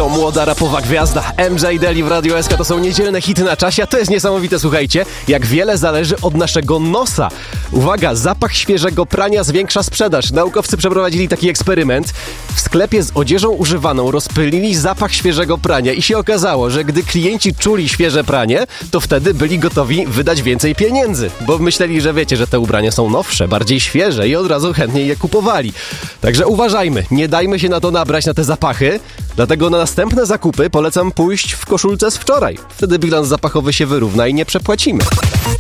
To młoda rapowa gwiazda MJ Daily w Radio SK. To są niedzielne hity na czasie, a to jest niesamowite, słuchajcie, jak wiele zależy od naszego nosa. Uwaga, zapach świeżego prania zwiększa sprzedaż. Naukowcy przeprowadzili taki eksperyment. W sklepie z odzieżą używaną rozpylili zapach świeżego prania i się okazało, że gdy klienci czuli świeże pranie, to wtedy byli gotowi wydać więcej pieniędzy, bo myśleli, że wiecie, że te ubrania są nowsze, bardziej świeże i od razu chętniej je kupowali. Także uważajmy, nie dajmy się na to nabrać, na te zapachy, dlatego na następne zakupy polecam pójść w koszulce z wczoraj. Wtedy bilans zapachowy się wyrówna i nie przepłacimy.